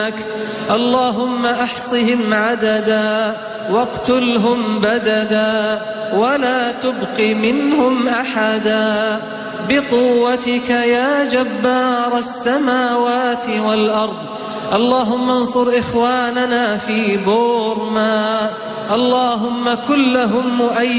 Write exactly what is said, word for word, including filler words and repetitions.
اللهم أحصهم عددا واقتلهم بددا ولا تبق منهم أحدا بقوتك يا جبار السماوات والأرض. اللهم انصر إخواننا في بورما، اللهم كن لهم مؤيدا